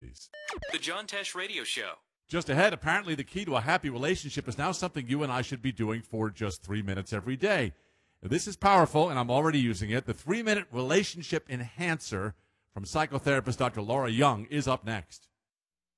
possibilities. The John Tesh Radio Show. Just ahead, apparently the key to a happy relationship is now something you and I should be doing for just 3 minutes every day. This is powerful, and I'm already using it. The 3-minute relationship enhancer from psychotherapist Dr. Laura Young is up next.